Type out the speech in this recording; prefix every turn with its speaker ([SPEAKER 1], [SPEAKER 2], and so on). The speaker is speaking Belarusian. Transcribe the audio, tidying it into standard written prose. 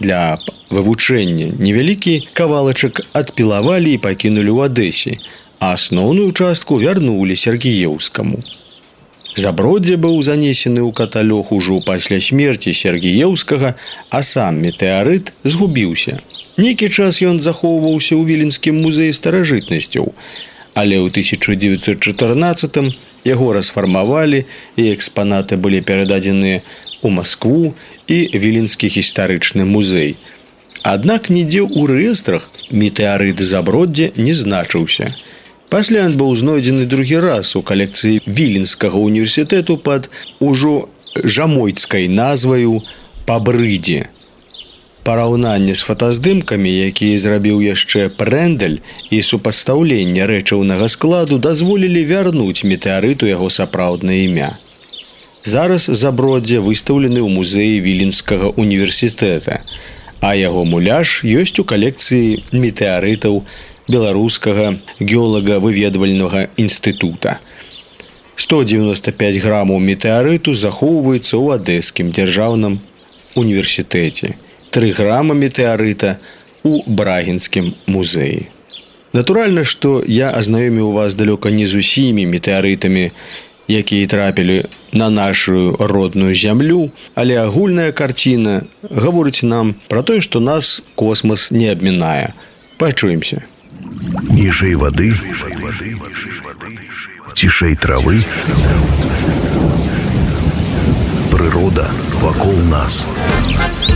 [SPEAKER 1] Для вывучэння невялікі кавалачак адпілавалі і пакінулі ў Адэсе, а асноўную частку вярнулі Сергіеўскаму. Заброддзе быў занесены ў каталог ужо пасля смерці Сергіеўскага, а сам метэарыт згубіўся. Нейкі час ён захоўваўся ў Віленскім музеі старажытнасцяў, але ў 1914 яго расфармавалі і экспанаты былі перададзеныя ў Маскву і Віленскі гістарычны музей. Аднак нідзе ў рэестрах метэарыт Заброддзе не значыўся. Пасля ён быў знойдзены другі раз у калекцыі Віленскага універсітэту пад ужо жамойцкай назваю «Пабрыдзе». Параўнанне з фотаздымкамі, якія зрабіў яшчэ Прэндель, і супастаўленне рэчыўнага складу дазволілі вярнуць метэарыту яго сапраўднае імя. Зараз Заброддзе выстаўлены ў музеі Віленскага універсітэта, а яго муляж ёсць у калекцыі метэарытаў Беларускага геолага-выведвальнага інстытута. 195 грамаў метэарыту захоўваецца ў Адэскім дзяржаўным універсітэце. 3 грама метэарыта у Брагінскім музеі. Натуральна, што я азнаёміў вас далёка не з усімі метэарытамі, якія трапілі на нашу родную зямлю, але агульная карціна гаворыць нам пра тое, што нас космас не абмінае. Пачуемся.
[SPEAKER 2] Ніжэй вады, цішэй травы, прырода вакол нас.